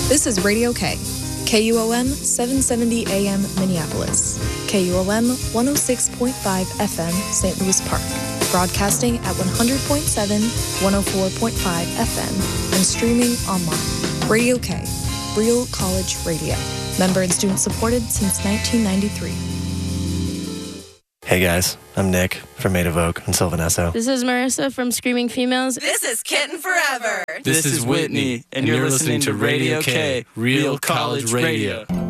This is Radio K, KUOM 770 AM Minneapolis, KUOM 106.5 FM St. Louis Park, broadcasting at 100.7, 104.5 FM, and streaming online. Radio K, Real College Radio. Member and student supported since 1993. Hey guys, I'm Nick from Maid of Oak and Sylvan Esso. This is Marissa from Screaming Females. This is Kitten Forever. This is Whitney, and you're listening to Radio K, Real College Radio.